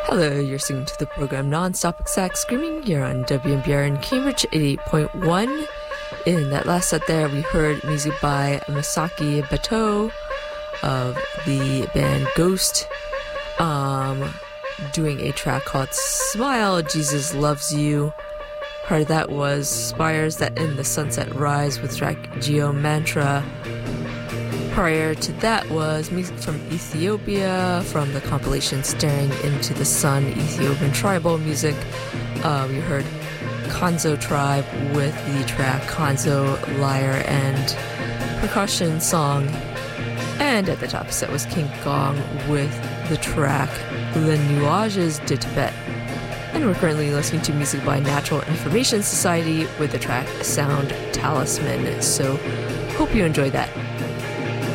Hello, you're listening to the program Non-Stop Exact Screaming here on WMBR in Cambridge 88.1. In that last set there, we heard music by Masaki Batou of the band Ghost, doing a track called Smile, Jesus Loves You. Part of that was Spires That End the Sunset Rise with track Geo Mantra. Prior to that was music from Ethiopia from the compilation Staring Into the Sun, Ethiopian tribal music. We heard Konzo Tribe with the track Konzo, Lyre, and Percussion Song. And at the top set was King Kong with the track Les Nuages de Tibet. And we're currently listening to music by Natural Information Society with the track Sound Talisman. So hope you enjoyed that.